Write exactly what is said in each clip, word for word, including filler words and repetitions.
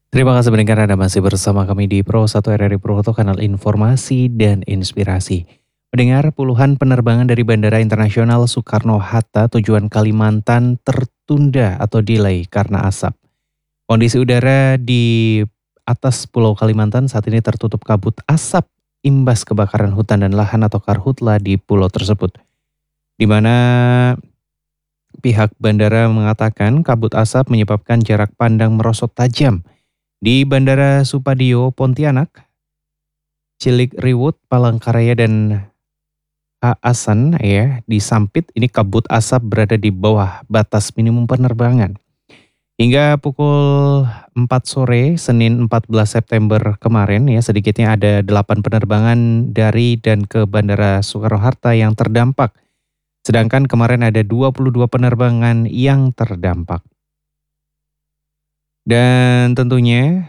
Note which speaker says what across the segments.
Speaker 1: Terima kasih mendengar Anda masih bersama kami di Pro satu R R I Purwokerto, kanal informasi dan inspirasi. Mendengar puluhan penerbangan dari Bandara Internasional Soekarno-Hatta tujuan Kalimantan tertunda atau delay karena asap. Kondisi udara di atas Pulau Kalimantan saat ini tertutup kabut asap imbas kebakaran hutan dan lahan atau karhutla di pulau tersebut. Di mana pihak bandara mengatakan kabut asap menyebabkan jarak pandang merosot tajam di Bandara Supadio, Pontianak, Cilik Riwut, Palangkaraya, dan Aasan ya, di Sampit ini kabut asap berada di bawah batas minimum penerbangan. Hingga pukul empat sore Senin empat belas September kemarin ya, sedikitnya ada delapan penerbangan dari dan ke Bandara Soekarno-Hatta yang terdampak. Sedangkan kemarin ada dua puluh dua penerbangan yang terdampak. Dan tentunya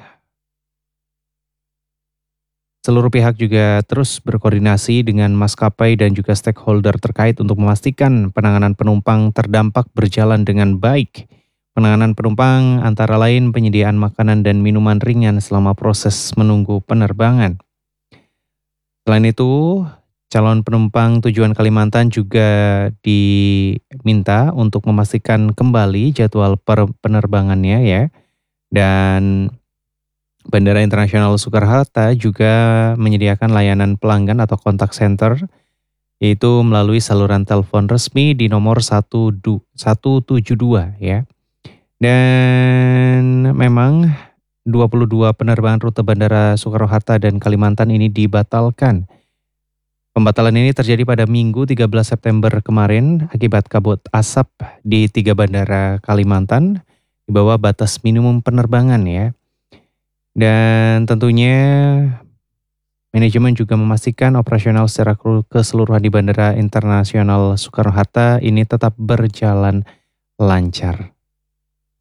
Speaker 1: seluruh pihak juga terus berkoordinasi dengan maskapai dan juga stakeholder terkait untuk memastikan penanganan penumpang terdampak berjalan dengan baik. Penanganan penumpang antara lain penyediaan makanan dan minuman ringan selama proses menunggu penerbangan. Selain itu, calon penumpang tujuan Kalimantan juga diminta untuk memastikan kembali jadwal per- penerbangannya ya. Dan Bandara Internasional Soekarno-Hatta juga menyediakan layanan pelanggan atau contact center, yaitu melalui saluran telepon resmi di nomor satu tujuh dua ya. Dan memang dua puluh dua penerbangan rute Bandara Soekarno-Hatta dan Kalimantan ini dibatalkan. Pembatalan ini terjadi pada Minggu tiga belas September kemarin akibat kabut asap di tiga bandara Kalimantan di bawah batas minimum penerbangan ya. Dan tentunya manajemen juga memastikan operasional secara keseluruhan di Bandara Internasional Soekarno-Hatta ini tetap berjalan lancar.